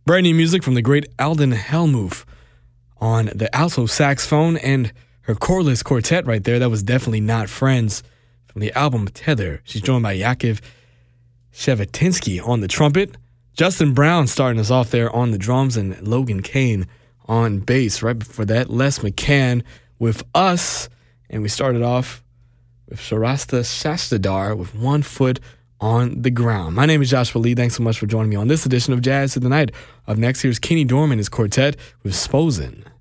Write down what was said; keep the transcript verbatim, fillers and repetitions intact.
Brand new music from the great Alden Helmuth on the alto saxophone and her chordless quartet right there. That was definitely Not Friends from the album Tether. She's joined by Yakov Shevetinsky on the trumpet. Justin Brown starting us off there on the drums and Logan Kane on bass. Right before that, Les McCann with Us. And we started off with Sharasta Shastadar with One Foot on the Ground. My name is Joshua Lee. Thanks so much for joining me on this edition of Jazz to the Night. Up next, here's Kenny Dorman, his quartet with Sposen.